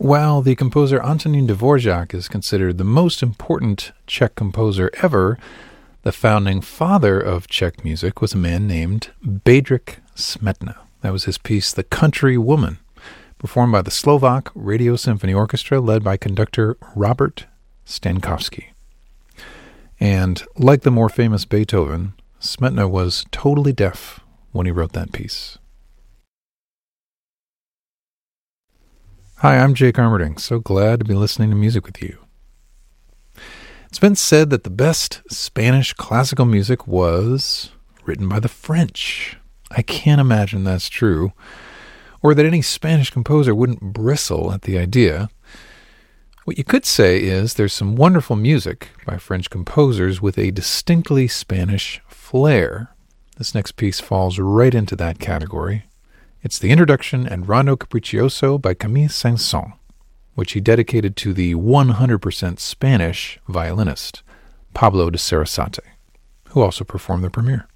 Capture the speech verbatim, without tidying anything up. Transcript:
While the composer Antonín Dvořák is considered the most important Czech composer ever, the founding father of Czech music was a man named Bedřich Smetana. That was his piece, The Country Woman, performed by the Slovak Radio Symphony Orchestra, led by conductor Robert Stankovsky. And like the more famous Beethoven, Smetana was totally deaf when he wrote that piece. Hi, I'm Jake Armerding. So glad to be listening to music with you. It's been said that the best Spanish classical music was written by the French. I can't imagine that's true, or that any Spanish composer wouldn't bristle at the idea. What you could say is there's some wonderful music by French composers with a distinctly Spanish flair. This next piece falls right into that category. It's the introduction and Rondo Capriccioso by Camille Saint-Saëns, which he dedicated to the one hundred percent Spanish violinist Pablo de Sarasate, who also performed the premiere.